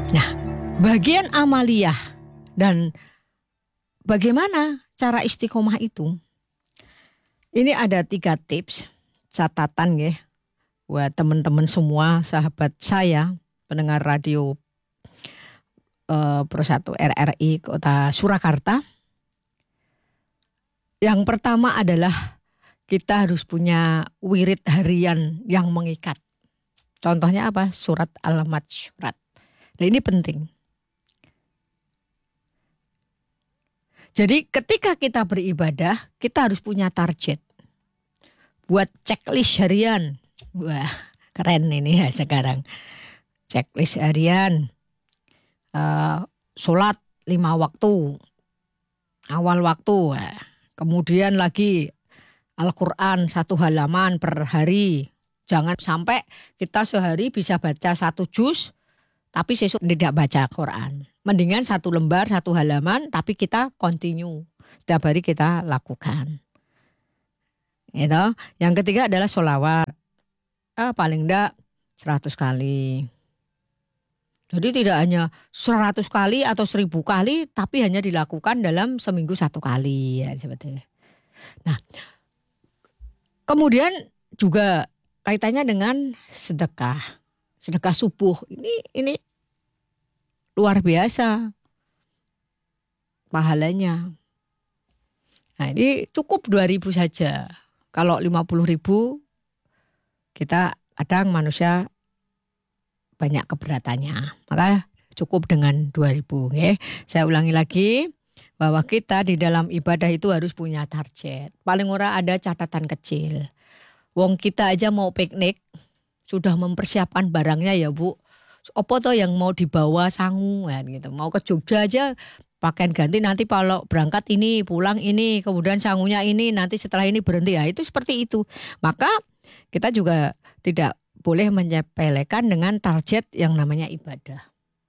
Nah, bagian amaliyah dan bagaimana cara istiqomah itu? Ini ada 3 tips catatan ya buat teman-teman semua, sahabat saya, pendengar radio Pro 1 RRI Kota Surakarta. Yang pertama adalah kita harus punya wirid harian yang mengikat. Contohnya apa? Surat Al-Masyurat. Nah, ini penting. Jadi ketika kita beribadah, kita harus punya target. Buat checklist harian. Wah, keren ini ya sekarang. Checklist harian. Sholat 5 waktu. Awal waktu. Kemudian lagi Al-Quran 1 halaman per hari. Jangan sampai kita sehari bisa baca 1 juz, tapi sesuk tidak baca Quran. Mendingan 1 lembar, 1 halaman, tapi kita continue. Setiap hari kita lakukan. Gitu. Yang ketiga adalah sholawat. Paling enggak 100 kali. Jadi tidak hanya 100 kali atau 1000 kali, tapi hanya dilakukan dalam seminggu 1 kali. Ya, sebetulnya. Nah, kemudian juga kaitannya dengan sedekah. Sedekah subuh. Ini luar biasa pahalanya. Nah, ini cukup 2.000 saja. Kalau 50.000 kita kadang manusia banyak keberatannya. Maka cukup dengan 2.000. Ya. Saya ulangi lagi bahwa kita di dalam ibadah itu harus punya target. Paling ora ada catatan kecil. Wong kita aja mau piknik sudah mempersiapkan barangnya ya Bu. Apa toh yang mau dibawa sangu kan gitu. Mau ke Jogja aja pakaian ganti, nanti kalau berangkat ini, pulang ini, kemudian sangunya ini, nanti setelah ini berhenti. Ya itu seperti itu. Maka kita juga tidak boleh menyepelekan dengan target yang namanya ibadah.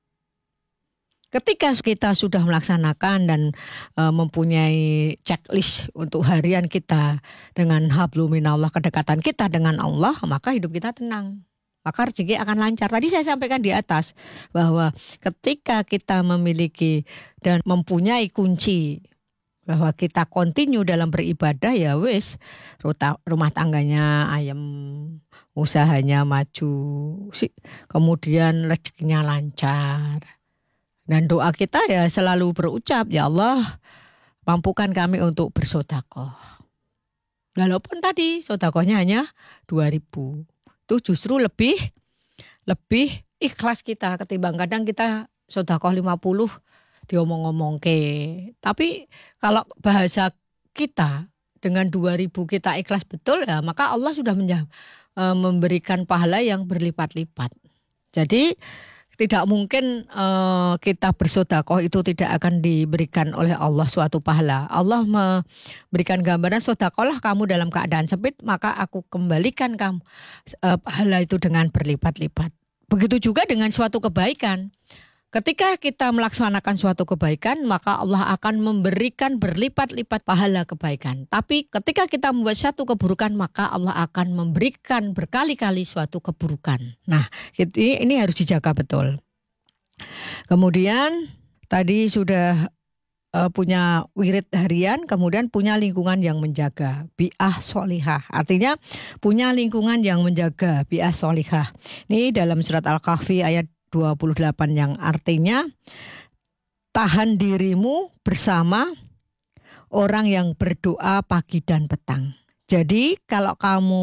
Ketika kita sudah melaksanakan dan mempunyai checklist untuk harian kita dengan hablum minallah, kedekatan kita dengan Allah, maka hidup kita tenang. Maka rezeki akan lancar. Tadi saya sampaikan di atas bahwa ketika kita memiliki dan mempunyai kunci bahwa kita continue dalam beribadah, ya wis rumah tangganya ayem, usahanya maju, kemudian rezekinya lancar. Dan doa kita ya selalu berucap, ya Allah mampukan kami untuk bersedekah. Walaupun tadi sedekahnya hanya 2.000. Itu justru lebih ikhlas kita ketimbang kadang kita sedekah 50 diomong-omong ke. Tapi kalau bahasa kita dengan 2.000 kita ikhlas betul ya, maka Allah sudah memberikan pahala yang berlipat-lipat. Jadi tidak mungkin kita bersedekah itu tidak akan diberikan oleh Allah suatu pahala. Allah memberikan gambaran, sedekahlah kamu dalam keadaan sempit, maka aku kembalikan kamu pahala itu dengan berlipat-lipat. Begitu juga dengan suatu kebaikan. Ketika kita melaksanakan suatu kebaikan, maka Allah akan memberikan berlipat-lipat pahala kebaikan. Tapi ketika kita membuat satu keburukan, maka Allah akan memberikan berkali-kali suatu keburukan. Nah, ini harus dijaga betul. Kemudian tadi sudah punya wirid harian, kemudian punya lingkungan yang menjaga, bi'ah sholihah. Artinya punya lingkungan yang menjaga, bi'ah sholihah. Ini dalam surat Al-Kahfi ayat 28 yang artinya tahan dirimu bersama orang yang berdoa pagi dan petang. Jadi kalau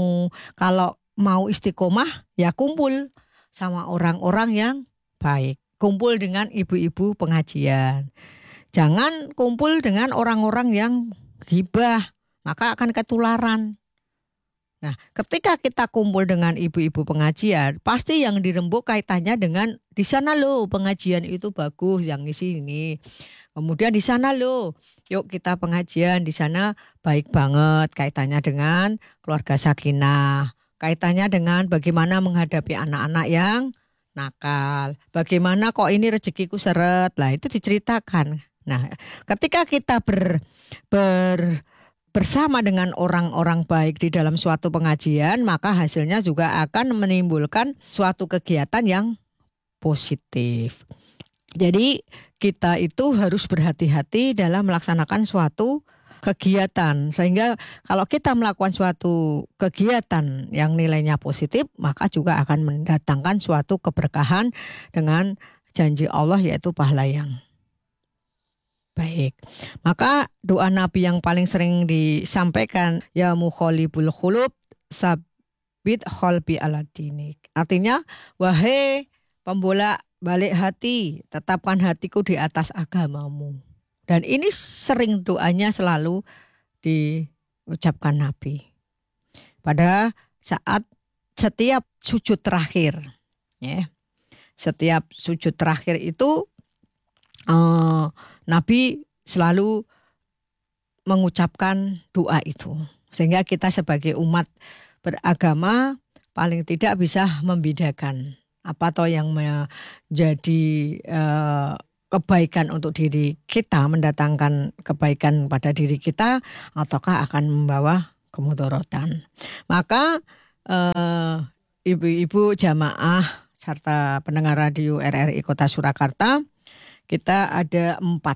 mau istiqomah ya kumpul sama orang-orang yang baik. Kumpul dengan ibu-ibu pengajian. Jangan kumpul dengan orang-orang yang ghibah, maka akan ketularan. Nah, ketika kita kumpul dengan ibu-ibu pengajian, pasti yang dirembuk kaitannya dengan di sana loh pengajian itu bagus yang di sini. Kemudian di sana loh, yuk kita pengajian di sana baik banget kaitannya dengan keluarga sakinah, kaitannya dengan bagaimana menghadapi anak-anak yang nakal, bagaimana kok ini rezekiku seret, lah itu diceritakan. Nah, ketika kita bersama dengan orang-orang baik di dalam suatu pengajian, maka hasilnya juga akan menimbulkan suatu kegiatan yang positif. Jadi kita itu harus berhati-hati dalam melaksanakan suatu kegiatan. Sehingga kalau kita melakukan suatu kegiatan yang nilainya positif, maka juga akan mendatangkan suatu keberkahan dengan janji Allah yaitu pahala yang baik. Maka doa Nabi yang paling sering disampaikan, ya mukhalibul khulub sabit khalbi ala dinik. Artinya, wahai pembolak balik hati, tetapkan hatiku di atas agamamu. Dan ini sering doanya selalu diucapkan Nabi. Pada saat setiap sujud terakhir. Ya. Setiap sujud terakhir itu Nabi selalu mengucapkan doa itu. Sehingga kita sebagai umat beragama paling tidak bisa membedakan apa toh yang menjadi kebaikan untuk diri kita, mendatangkan kebaikan pada diri kita, ataukah akan membawa kemudaratan. Maka ibu-ibu jamaah serta pendengar radio RRI Kota Surakarta, kita ada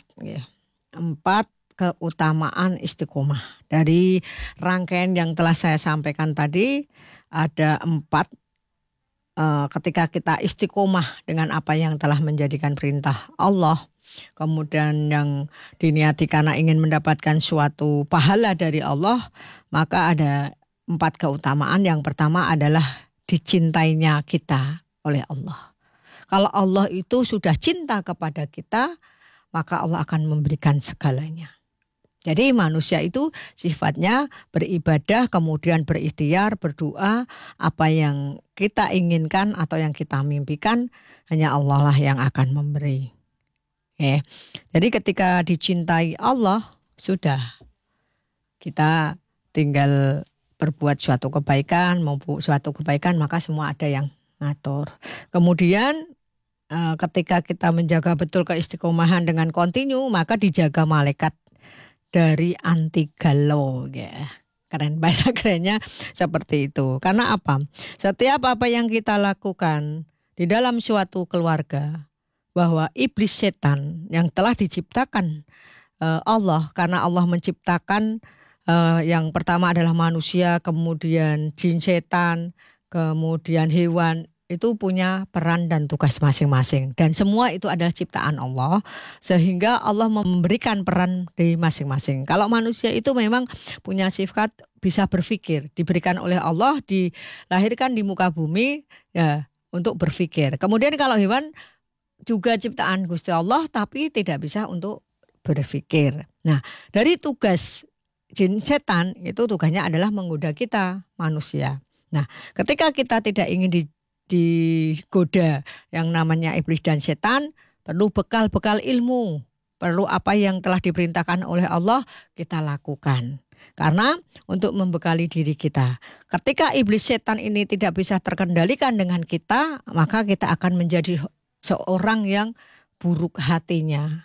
4 keutamaan istiqomah. Dari rangkaian yang telah saya sampaikan tadi, ada 4. Ketika kita istiqomah dengan apa yang telah menjadikan perintah Allah, kemudian yang diniati karena ingin mendapatkan suatu pahala dari Allah, maka ada 4 keutamaan. Yang pertama adalah dicintainya kita oleh Allah. Kalau Allah itu sudah cinta kepada kita, maka Allah akan memberikan segalanya. Jadi manusia itu sifatnya beribadah, kemudian berikhtiar, berdoa, apa yang kita inginkan atau yang kita mimpikan, hanya Allah lah yang akan memberi. Jadi ketika dicintai Allah, sudah kita tinggal berbuat suatu kebaikan, maupun suatu kebaikan, maka semua ada yang ngatur. Kemudian ketika kita menjaga betul keistiqomahan dengan kontinu, maka dijaga malaikat dari anti galau, ya. Keren, bahasa kerennya seperti itu. Karena apa? Setiap apa yang kita lakukan di dalam suatu keluarga, bahwa iblis setan yang telah diciptakan Allah, karena Allah menciptakan yang pertama adalah manusia, kemudian jin setan, kemudian hewan, itu punya peran dan tugas masing-masing. Dan semua itu adalah ciptaan Allah, sehingga Allah memberikan peran di masing-masing. Kalau manusia itu memang punya sifat bisa berpikir, diberikan oleh Allah, dilahirkan di muka bumi ya untuk berpikir. Kemudian kalau hewan juga ciptaan Gusti Allah, tapi tidak bisa untuk berpikir. Nah, dari tugas jin setan itu tugasnya adalah menggoda kita manusia. Nah, ketika kita tidak ingin digoda yang namanya iblis dan setan, perlu bekal-bekal ilmu, perlu apa yang telah diperintahkan oleh Allah kita lakukan. Karena untuk membekali diri kita, ketika iblis setan ini tidak bisa terkendalikan dengan kita, maka kita akan menjadi seorang yang buruk hatinya,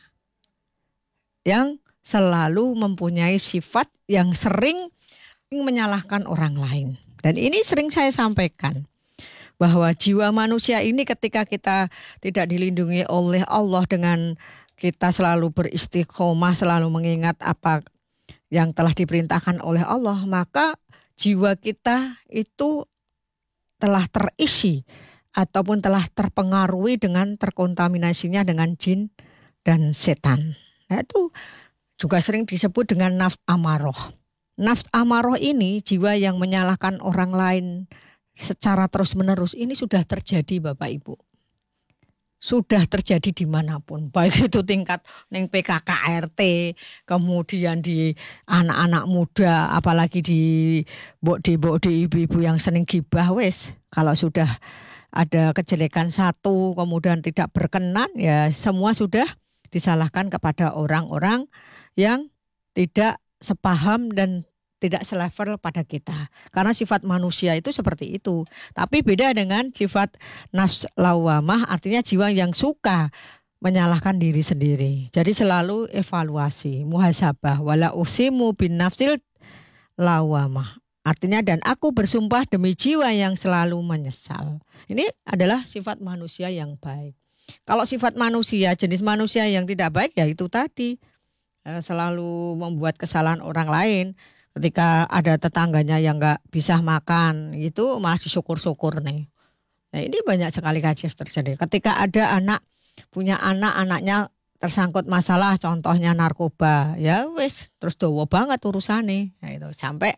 yang selalu mempunyai sifat yang sering menyalahkan orang lain. Dan ini sering saya sampaikan, bahwa jiwa manusia ini ketika kita tidak dilindungi oleh Allah dengan kita selalu beristiqomah, selalu mengingat apa yang telah diperintahkan oleh Allah, maka jiwa kita itu telah terisi ataupun telah terpengaruhi dengan terkontaminasinya dengan jin dan setan. Nah, itu juga sering disebut dengan nafs amaroh. Nafs amaroh ini jiwa yang menyalahkan orang lain secara terus-menerus, ini sudah terjadi Bapak Ibu. Sudah terjadi dimanapun. Baik itu tingkat ning PKK RT, kemudian di anak-anak muda, apalagi di bok-di ibu-ibu yang seneng gibah wis. Kalau sudah ada kejelekan satu, kemudian tidak berkenan, ya semua sudah disalahkan kepada orang-orang yang tidak sepaham dan tidak selevel pada kita. Karena sifat manusia itu seperti itu. Tapi beda dengan sifat nafs lawamah, artinya jiwa yang suka menyalahkan diri sendiri. Jadi selalu evaluasi, muhasabah, wala usimu bin nafsil lawamah. Artinya dan aku bersumpah demi jiwa yang selalu menyesal. Ini adalah sifat manusia yang baik. Kalau sifat manusia, jenis manusia yang tidak baik ya itu tadi. Selalu membuat kesalahan orang lain. Ketika ada tetangganya yang nggak bisa makan, itu malah disyukur-syukur nih. Nah ini banyak sekali kasus terjadi. Ketika ada punya anaknya tersangkut masalah, contohnya narkoba, ya wis terus dowo banget urusannya. Nah, itu sampai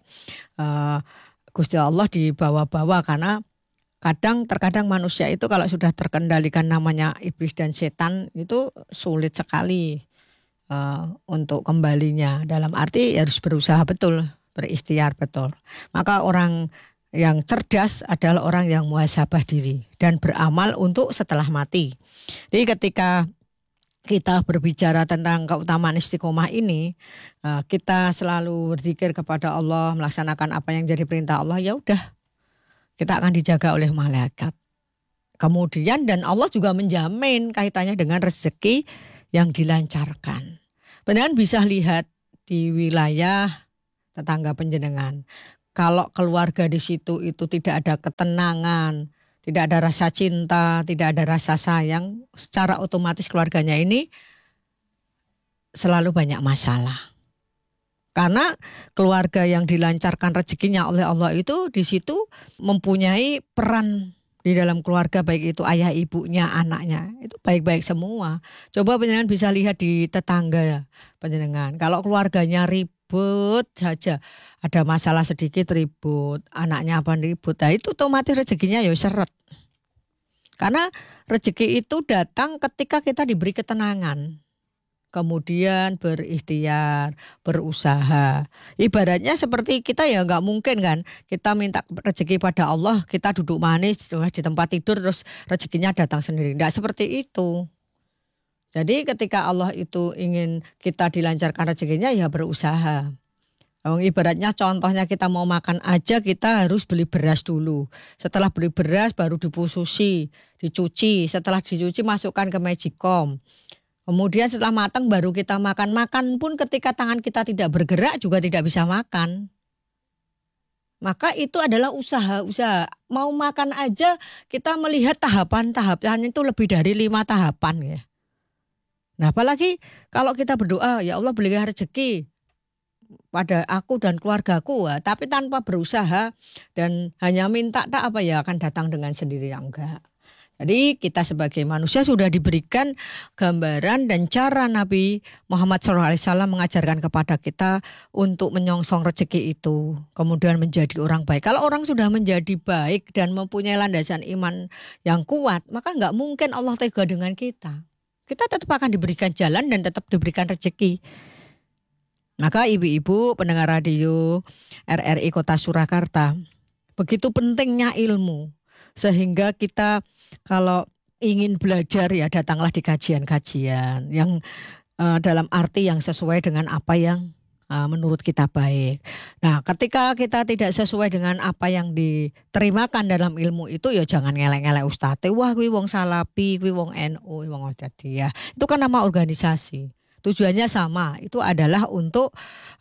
Gusti Allah dibawa-bawa karena terkadang manusia itu kalau sudah terkendalikan namanya iblis dan setan itu sulit sekali untuk kembalinya. Dalam arti harus berusaha betul, berikhtiar betul. Maka orang yang cerdas adalah orang yang muhasabah diri dan beramal untuk setelah mati. Jadi ketika kita berbicara tentang keutamaan istiqomah ini, kita selalu berzikir kepada Allah, melaksanakan apa yang jadi perintah Allah, ya udah kita akan dijaga oleh malaikat. Kemudian dan Allah juga menjamin kaitannya dengan rezeki yang dilancarkan. Benar bisa lihat di wilayah tetangga panjenengan. Kalau keluarga di situ itu tidak ada ketenangan, tidak ada rasa cinta, tidak ada rasa sayang, secara otomatis keluarganya ini selalu banyak masalah. Karena keluarga yang dilancarkan rezekinya oleh Allah itu di situ mempunyai peran di dalam keluarga, baik itu ayah ibunya, anaknya, itu baik-baik semua. Coba panjenengan bisa lihat di tetangga panjenengan. Kalau keluarganya ribut saja, ada masalah sedikit ribut, anaknya apa ribut, nah itu otomatis rezekinya ya seret. Karena rezeki itu datang ketika kita diberi ketenangan. Kemudian berikhtiar, berusaha. Ibaratnya seperti kita ya nggak mungkin kan kita minta rezeki pada Allah, kita duduk manis di tempat tidur terus rezekinya datang sendiri. Nggak seperti itu. Jadi ketika Allah itu ingin kita dilancarkan rezekinya ya berusaha. Ibaratnya contohnya kita mau makan aja kita harus beli beras dulu. Setelah beli beras baru dipususi, dicuci. Setelah dicuci masukkan ke magicom. Kemudian setelah matang baru kita makan. Makan pun ketika tangan kita tidak bergerak juga tidak bisa makan. Maka itu adalah usaha. Mau makan aja kita melihat tahapan-tahapan itu lebih dari 5 tahapan ya. Nah apalagi kalau kita berdoa, ya Allah berikan rezeki pada aku dan keluargaku. Tapi tanpa berusaha dan hanya minta tak apa ya akan datang dengan sendiri ya enggak. Jadi kita sebagai manusia sudah diberikan gambaran dan cara Nabi Muhammad SAW mengajarkan kepada kita untuk menyongsong rezeki itu. Kemudian menjadi orang baik. Kalau orang sudah menjadi baik dan mempunyai landasan iman yang kuat, maka nggak mungkin Allah tega dengan kita. Kita tetap akan diberikan jalan dan tetap diberikan rezeki. Maka ibu-ibu pendengar radio RRI Kota Surakarta, begitu pentingnya ilmu. Sehingga kita kalau ingin belajar ya datanglah di kajian-kajian yang dalam arti yang sesuai dengan apa yang menurut kita baik. Nah ketika kita tidak sesuai dengan apa yang diterimakan dalam ilmu itu ya jangan ngelek-ngelek ustadz. Wah kuwi wong Salafi, kuwi wong NU, wong Muhammadiyah. Itu kan nama organisasi. Tujuannya sama, itu adalah untuk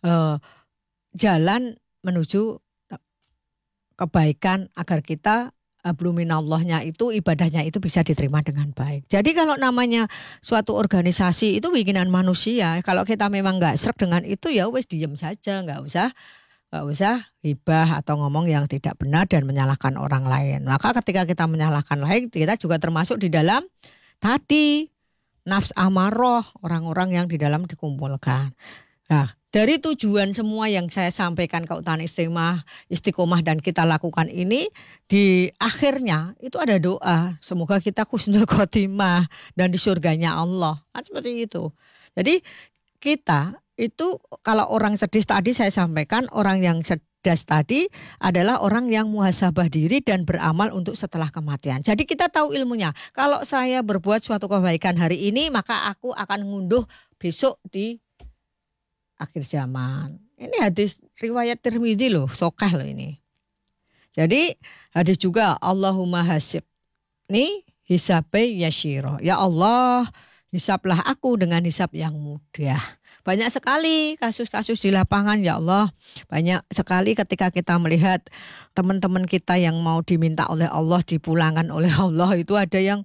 jalan menuju kebaikan agar kita Habluminallahnya itu ibadahnya itu bisa diterima dengan baik. Jadi kalau namanya suatu organisasi itu bikinan manusia, kalau kita memang nggak sreg dengan itu ya wes diem saja, nggak usah hibah atau ngomong yang tidak benar dan menyalahkan orang lain. Maka ketika kita menyalahkan lain, kita juga termasuk di dalam tadi nafs amarah, orang-orang yang di dalam dikumpulkan. Nah, dari tujuan semua yang saya sampaikan keutamaan istiqomah dan kita lakukan ini, di akhirnya itu ada doa. Semoga kita husnul khotimah dan di surganya Allah. Kan seperti itu. Jadi kita itu kalau orang cerdas tadi saya sampaikan, orang yang cerdas tadi adalah orang yang muhasabah diri dan beramal untuk setelah kematian. Jadi kita tahu ilmunya. Kalau saya berbuat suatu kebaikan hari ini, maka aku akan ngunduh besok di akhir zaman. Ini hadis riwayat Tirmidzi loh, sokah loh ini. Jadi hadis juga Allahumma hasib. Ini hisabe yashiro. Ya Allah, hisablah aku dengan hisab yang mudah. Banyak sekali kasus-kasus di lapangan ya Allah. Banyak sekali ketika kita melihat teman-teman kita yang mau diminta oleh Allah, dipulangkan oleh Allah itu ada yang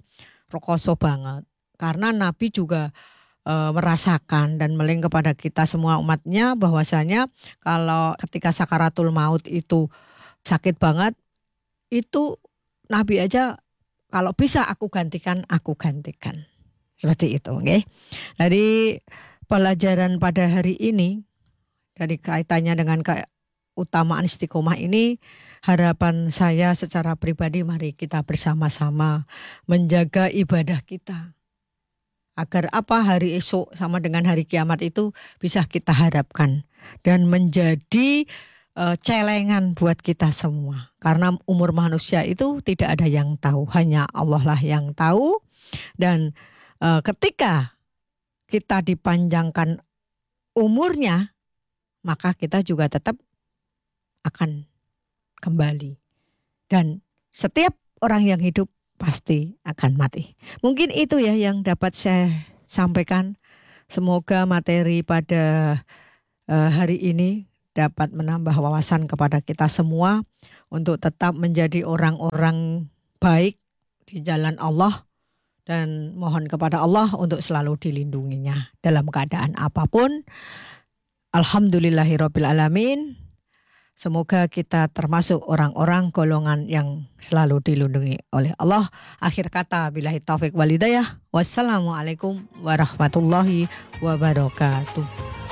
rekoso banget. Karena Nabi juga merasakan dan meleng kepada kita semua umatnya bahwasanya kalau ketika sakaratul maut itu sakit banget, itu Nabi aja kalau bisa aku gantikan, aku gantikan. Seperti itu, oke. Jadi pelajaran pada hari ini dari kaitannya dengan keutamaan istiqomah ini, harapan saya secara pribadi mari kita bersama-sama menjaga ibadah kita. Agar apa hari esok sama dengan hari kiamat itu bisa kita harapkan dan menjadi celengan buat kita semua. Karena umur manusia itu tidak ada yang tahu, hanya Allah lah yang tahu. Dan ketika kita dipanjangkan umurnya, maka kita juga tetap akan kembali. Dan setiap orang yang hidup pasti akan mati. Mungkin itu ya yang dapat saya sampaikan. Semoga materi pada hari ini dapat menambah wawasan kepada kita semua untuk tetap menjadi orang-orang baik di jalan Allah dan mohon kepada Allah untuk selalu dilindunginya dalam keadaan apapun. Alhamdulillahirabbil alamin. Semoga kita termasuk orang-orang golongan yang selalu dilindungi oleh Allah. Akhir kata, billahi taufik wal hidayah. Wassalamualaikum warahmatullahi wabarakatuh.